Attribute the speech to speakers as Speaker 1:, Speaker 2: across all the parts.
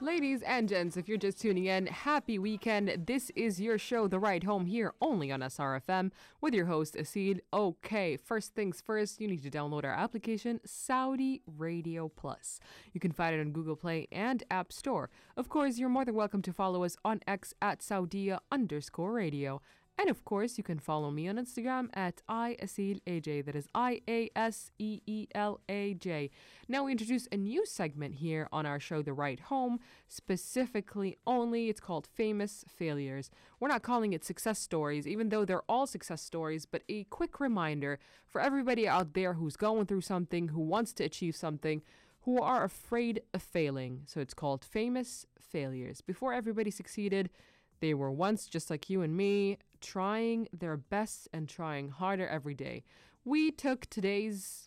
Speaker 1: Ladies and gents, if you're just tuning in, happy weekend. This is your show, The Ride Home, here only on SRFM with your host, Asid. Okay, first things first, you need to download our application, Saudi Radio Plus. You can find it on Google Play and App Store. Of course, you're more than welcome to follow us on X at Saudia_radio. And of course, you can follow me on Instagram at IAseelAJ. That is IASEELAJ. Now we introduce a new segment here on our show, The Ride Home, specifically only. It's called Famous Failures. We're not calling it success stories, even though they're all success stories, but a quick reminder for everybody out there who's going through something, who wants to achieve something, who are afraid of failing. So it's called Famous Failures. Before everybody succeeded, they were once just like you and me, trying their best and trying harder every day. We took today's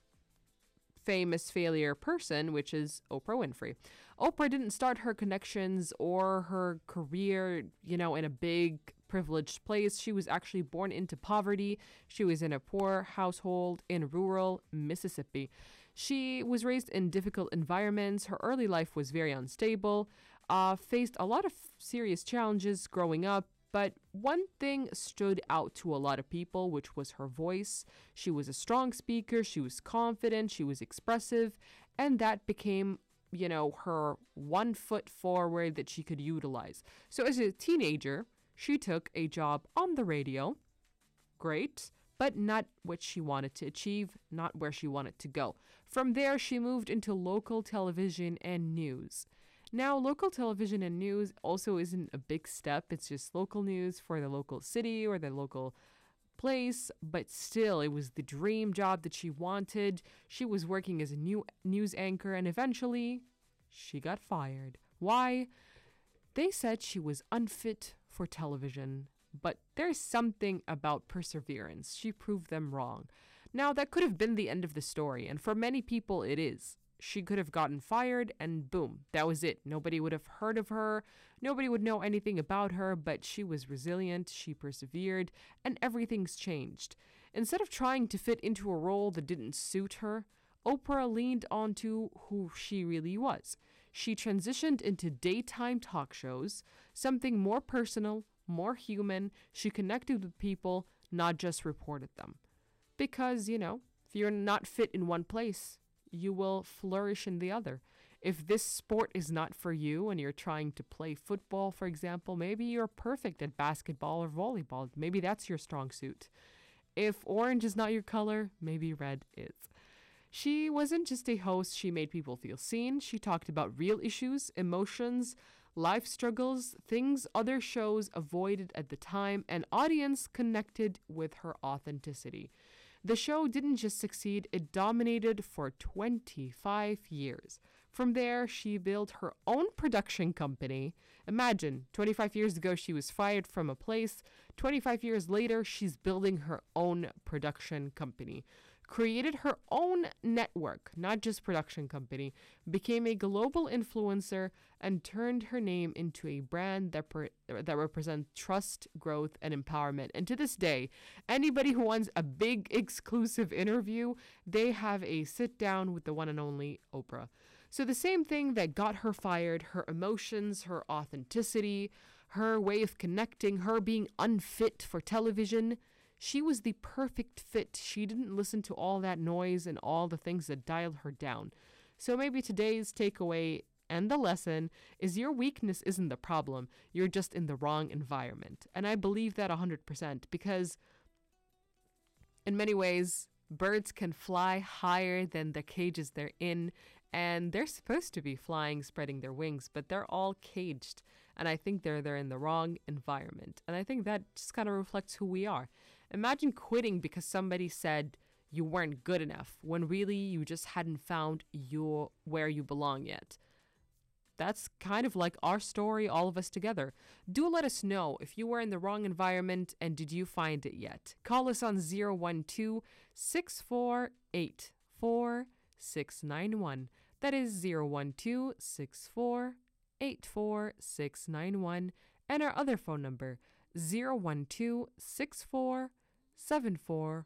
Speaker 1: famous failure person, which is Oprah Winfrey. Oprah didn't start her connections or her career, in a big privileged place. She was actually born into poverty. She was in a poor household in rural Mississippi. She was raised in difficult environments. Her early life was very unstable, faced a lot of serious challenges growing up. But one thing stood out to a lot of people, which was her voice. She was a strong speaker, she was confident, she was expressive, and that became, her one foot forward that she could utilize. So as a teenager, she took a job on the radio. Great, but not what she wanted to achieve, not where she wanted to go. From there, she moved into local television and news. Now, local television and news also isn't a big step. It's just local news for the local city or the local place. But still, it was the dream job that she wanted. She was working as a new news anchor, and eventually she got fired. Why? They said she was unfit for television. But there's something about perseverance. She proved them wrong. Now, that could have been the end of the story, and for many people it is. She could have gotten fired and boom, that was it. Nobody would have heard of her. Nobody would know anything about her, but she was resilient, she persevered, and everything's changed. Instead of trying to fit into a role that didn't suit her, Oprah leaned onto who she really was. She transitioned into daytime talk shows, something more personal, more human. She connected with people, not just reported them. Because, if you're not fit in one place, you will flourish in the other. If this sport is not for you and you're trying to play football, for example, maybe you're perfect at basketball or volleyball. Maybe that's your strong suit. If orange is not your color, maybe red is. She wasn't just a host, she made people feel seen. She talked about real issues, emotions, life struggles, things other shows avoided at the time, and audience connected with her authenticity. The show didn't just succeed, it dominated for 25 years. From there, she built her own production company. Imagine, 25 years ago, she was fired from a place. 25 years later, she's building her own production company. Created her own network, not just production company, became a global influencer, and turned her name into a brand that represents trust, growth, and empowerment. And to this day, anybody who wants a big exclusive interview, they have a sit down with the one and only Oprah. So the same thing that got her fired, her emotions, her authenticity, her way of connecting, her being unfit for television, she was the perfect fit. She didn't listen to all that noise and all the things that dialed her down. So maybe today's takeaway and the lesson is your weakness isn't the problem. You're just in the wrong environment. And I believe that 100% because in many ways, birds can fly higher than the cages they're in, and they're supposed to be flying, spreading their wings, but they're all caged. And I think they're in the wrong environment. And I think that just kind of reflects who we are. Imagine quitting because somebody said you weren't good enough when really you just hadn't found where you belong yet. That's kind of like our story, all of us together. Do let us know if you were in the wrong environment and did you find it yet. Call us on 012-648-4691. That is 012-648-4691. And our other phone number, 012-6474749.